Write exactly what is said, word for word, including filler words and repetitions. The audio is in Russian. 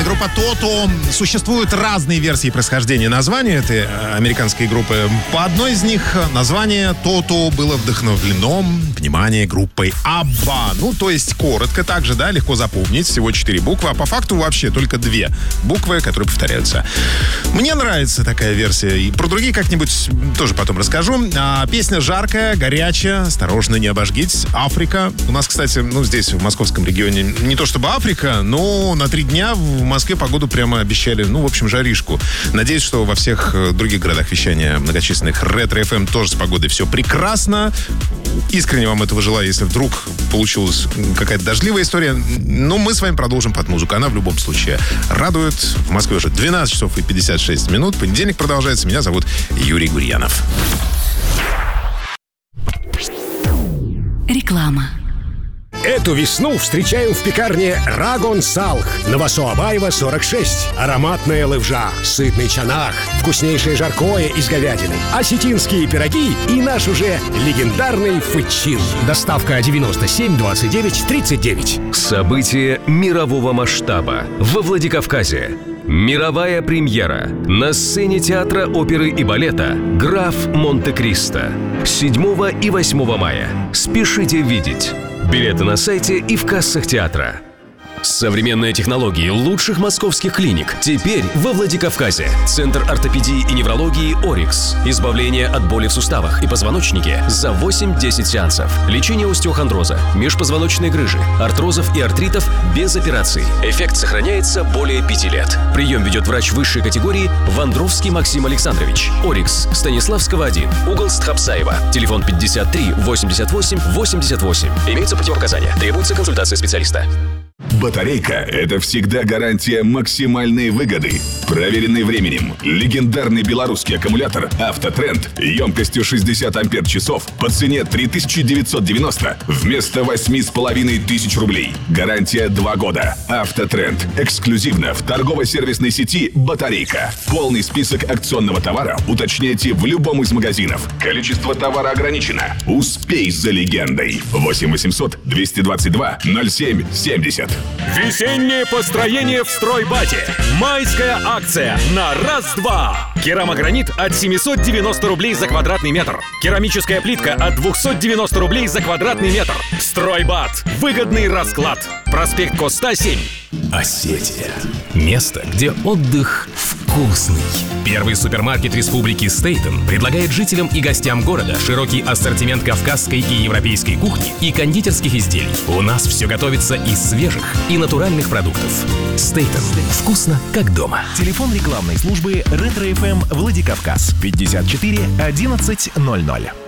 группа Toto. Существуют разные версии происхождения названия этой американской группы. По одной из них название Toto было вдохновлено, внимание, группой Абба. Ну, то есть коротко также, да, легко запомнить. Всего четыре буквы, а по факту вообще только две буквы, которые повторяются. Мне нравится такая версия. И про другие как-нибудь тоже потом расскажу. А, песня жаркая, горячая, осторожно, не обожгитесь. Африка. У нас, кстати, ну, здесь, в московском регионе, не то чтобы Африка, но на три дня в Москве погоду прямо обещали, ну, в общем, жаришку. Надеюсь, что во всех других городах вещания многочисленных Ретро-эф эм тоже с погодой все прекрасно. Искренне вам этого желаю, если вдруг получилась какая-то дождливая история. Но мы с вами продолжим под музыку. Она в любом случае радует. В Москве уже двенадцать часов и пятьдесят шесть минут. Понедельник продолжается. Меня зовут Юрий Гурьянов. Реклама. Эту весну встречаем в пекарне Рагон Салх. Новосоабаева, сорок шесть. Ароматная лывжа, сытный чанах, вкуснейшее жаркое из говядины, осетинские пироги и наш уже легендарный фычин. Доставка девяносто семь двадцать девять тридцать девять. Событие мирового масштаба во Владикавказе. Мировая премьера на сцене театра оперы и балета «Граф Монте-Кристо». седьмого и восьмого мая. Спешите видеть. Билеты на сайте и в кассах театра. Современные технологии лучших московских клиник теперь во Владикавказе. Центр ортопедии и неврологии «Орикс». Избавление от боли в суставах и позвоночнике за восемь-десять сеансов. Лечение остеохондроза, межпозвоночной грыжи, артрозов и артритов без операций. Эффект сохраняется более пяти лет. Прием ведет врач высшей категории Вандровский Максим Александрович. «Орикс», Станиславского, один, угол Стхапсаева. Телефон пятьдесят три восемьдесят восемь восемьдесят восемь. Имеются противопоказания. Требуется консультация специалиста. Батарейка – это всегда гарантия максимальной выгоды. Проверенный временем, легендарный белорусский аккумулятор «Автотренд» емкостью шестьдесят ампер-часов по цене три тысячи девятьсот девяносто вместо восемь с половиной тысяч рублей. Гарантия два года. «Автотренд» эксклюзивно в торгово-сервисной сети «Батарейка». Полный список акционного товара уточняйте в любом из магазинов. Количество товара ограничено. Успей за легендой. восемь восемьсот двести двадцать два ноль семь семьдесят. Весеннее построение в Стройбате. Майская акция на раз-два. Керамогранит от семьсот девяносто рублей за квадратный метр. Керамическая плитка от двести девяносто рублей за квадратный метр. Стройбат. Выгодный расклад. Проспект Коста, семь. Осетия. Место, где отдых вкусный. Первый супермаркет республики Стейтен предлагает жителям и гостям города широкий ассортимент кавказской и европейской кухни и кондитерских изделий. У нас все готовится из свежих и натуральных продуктов. Стейтен. Вкусно, как дома. Телефон рекламной службы Ретро-эф эм Владикавказ пятьдесят четыре одиннадцать ноль ноль.